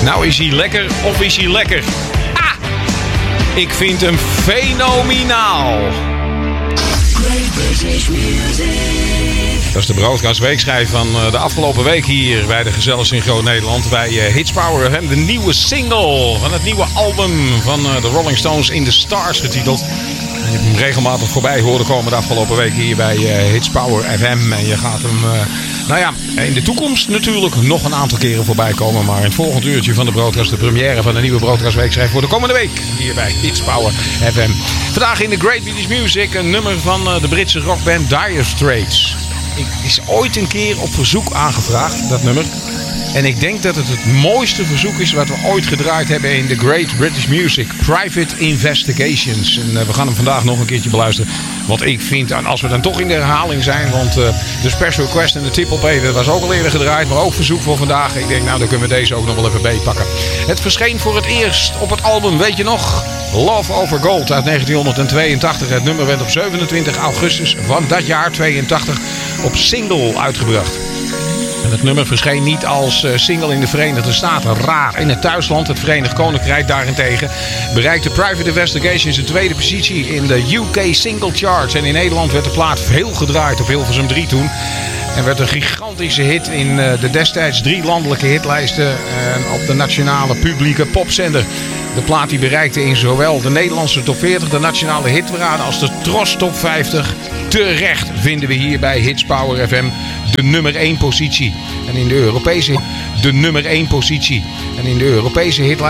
Nou, is hij lekker of is hij lekker? Ah! Ik vind hem fenomenaal. Dat is de broadcastweekschijf van de afgelopen week hier bij de Gezellig Synchroon Nederland. Bij Hits Power FM, de nieuwe single van het nieuwe album van de Rolling Stones, In The Stars getiteld. En je hebt hem regelmatig voorbij horen komen de afgelopen week hier bij Hits Power FM. En je gaat hem, in de toekomst natuurlijk nog een aantal keren voorbij komen. Maar in het volgende uurtje van de broadcast, de première van de nieuwe broadcastweekschijf voor de komende week hier bij Hits Power FM. Vandaag in de Great British Music een nummer van de Britse rockband Dire Straits. Het is ooit een keer op verzoek aangevraagd, dat nummer. En ik denk dat het mooiste verzoek is wat we ooit gedraaid hebben in The Great British Music. Private Investigations. En we gaan hem vandaag nog een keertje beluisteren. Want ik vind, als we dan toch in de herhaling zijn, want de special request en de tip-op dat was ook al eerder gedraaid, maar ook verzoek voor vandaag. Ik denk, nou, dan kunnen we deze ook nog wel even beetpakken. Het verscheen voor het eerst op het album, weet je nog? Love Over Gold uit 1982. Het nummer werd op 27 augustus van dat jaar 82 op single uitgebracht. En het nummer verscheen niet als single in de Verenigde Staten. Raar. In het thuisland, het Verenigd Koninkrijk daarentegen, bereikte Private Investigations de tweede positie in de UK Single Charts. En in Nederland werd de plaat veel gedraaid op Hilversum 3 toen. En werd een gigantische hit in de destijds 3 landelijke hitlijsten op de nationale publieke popzender. De plaat die bereikte in zowel de Nederlandse top 40, de nationale hitparade als de Tros top 50. Terecht vinden we hier bij Hits Power FM de nummer 1 positie. En in de Europese hitlijst